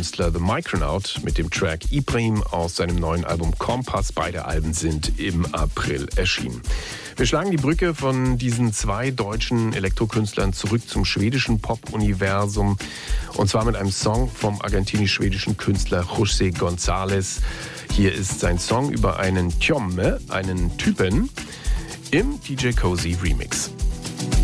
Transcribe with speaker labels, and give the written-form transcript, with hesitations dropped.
Speaker 1: Künstler The Micronaut mit dem Track Ibrahim aus seinem neuen Album Kompass. Beide Alben sind im April erschienen. Wir schlagen die Brücke von diesen zwei deutschen Elektrokünstlern zurück zum schwedischen Pop-Universum. Und zwar mit einem Song vom argentinisch-schwedischen Künstler José González. Hier ist sein Song über einen Tjomme, einen Typen, im DJ Cozy Remix.